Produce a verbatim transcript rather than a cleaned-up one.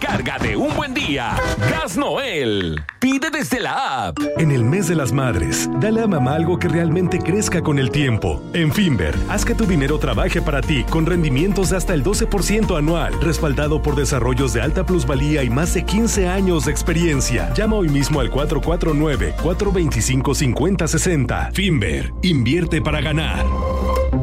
recarga de un buen día. Gas Noel. Pide desde la app. En el mes de las madres, dale a mamá algo que realmente crezca con el tiempo. En Finver, haz que tu dinero trabaje para ti con rendimientos de hasta el doce por ciento anual, respaldado por desarrollos de alta plusvalía y más de quince años de experiencia. Llama hoy mismo al cuatro cuatro nueve, cuatro dos cinco, cinco cero seis cero. Finver, invierte para ganar.